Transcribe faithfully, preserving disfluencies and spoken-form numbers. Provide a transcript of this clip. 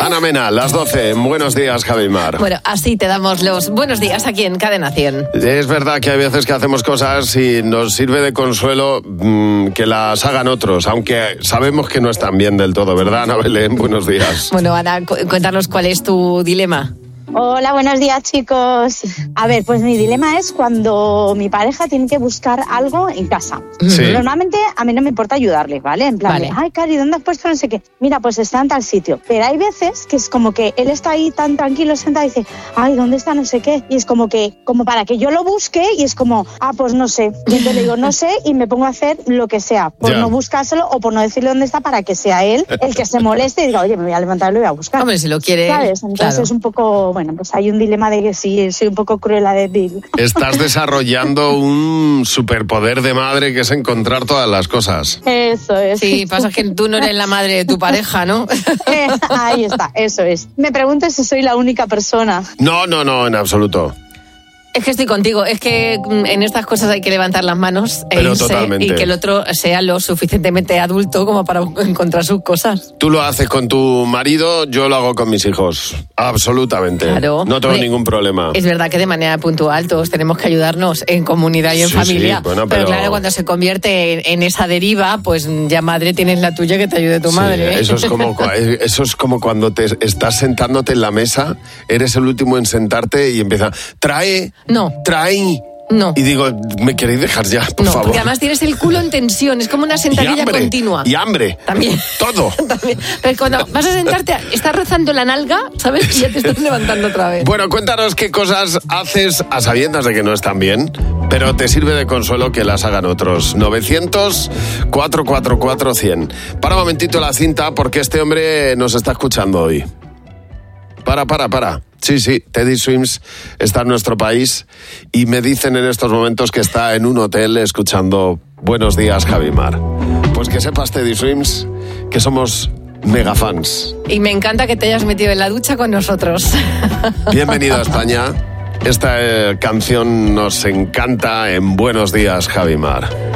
Ana Mena, las doce. Buenos días, Javi Mar. Bueno, así te damos los buenos días aquí en Cadena cien. Es verdad que hay veces que hacemos cosas y nos sirve de consuelo mmm, que las hagan otros, aunque sabemos que no están bien del todo, ¿verdad, Ana Belén? Buenos días. Bueno, Ana, cu- cuéntanos cuál es tu dilema. Hola, buenos días, chicos. A ver, pues mi dilema es cuando mi pareja tiene que buscar algo en casa. Sí. Normalmente a mí no me importa ayudarle, ¿vale? En plan, Vale. de, ay, Cari, ¿dónde has puesto no sé qué? Mira, pues está en tal sitio. Pero hay veces que es como que él está ahí tan tranquilo sentado y dice, ay, ¿dónde está no sé qué? Y es como que, como para que yo lo busque y es como, ah, pues no sé. Y entonces le digo, no sé, y me pongo a hacer lo que sea, por Ya. no buscárselo o por no decirle dónde está para que sea él el que se moleste y diga, oye, me voy a levantar y lo voy a buscar. Hombre, si lo quiere. ¿Sabes? Entonces claro. es un poco, bueno, pues hay un dilema de que sí, soy un poco cruela de decir. Estás desarrollando un superpoder de madre que es encontrar todas las cosas. Eso es. Sí, pasa que tú no eres la madre de tu pareja, ¿no? Eh, ahí está, eso es. Me pregunto si soy la única persona. No, no, no, en absoluto. Es que estoy contigo, es que mm, en estas cosas hay que levantar las manos e Pero irse, totalmente. y que el otro sea lo suficientemente adulto como para encontrar sus cosas. Tú lo haces con tu marido, yo lo hago con mis hijos. Absolutamente. Claro. No tengo Oye, ningún problema. Es verdad que de manera puntual todos tenemos que ayudarnos en comunidad y en Sí, familia, sí, bueno, pero... pero- claro, cuando se convierte en, en esa deriva, pues ya madre tienes la tuya que te ayude tu Sí, madre. ¿eh? eso es como cua- eso es como cuando te estás sentándote en la mesa, eres el último en sentarte y empieza, trae, No. trae. No. Y digo, ¿me queréis dejar ya, por No, favor? porque además tienes el culo en tensión, es como una y sentadilla hambre, continua. y hambre. También. Todo. También. Pero cuando vas a sentarte, estás rozando la nalga, ¿sabes? Y ya te estás levantando otra vez. Bueno, cuéntanos qué cosas haces a sabiendas de que no están bien, pero te sirve de consuelo que las hagan otros. novecientos, cuatrocientos cuarenta y cuatro, cien. Para un momentito la cinta, porque este hombre nos está escuchando hoy. Para, para, para. Sí, sí, Teddy Swims está en nuestro país y me dicen en estos momentos que está en un hotel escuchando Buenos días, Javi Mar. Pues que sepas, Teddy Swims, que somos mega fans. Y me encanta que te hayas metido en la ducha con nosotros. Bienvenido a España. Esta eh, canción nos encanta en Buenos días, Javi Mar.